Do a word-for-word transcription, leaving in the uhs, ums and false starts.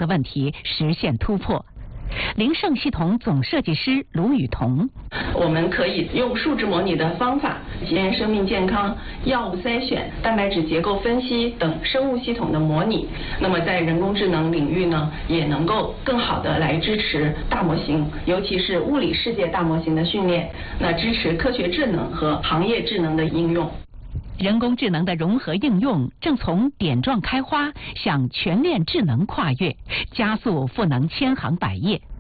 的问题实现突破。灵盛系统总设计师卢雨桐， 我们可以用数值模拟的方法，体验生命健康、药物筛选、蛋白质结构分析等生物系统的模拟。那么在人工智能领域呢，也能够更好的来支持大模型，尤其是物理世界大模型的训练，那支持科学智能和行业智能的应用。 人工智能的融合应用正从点状开花向全链智能跨越，加速赋能千行百业。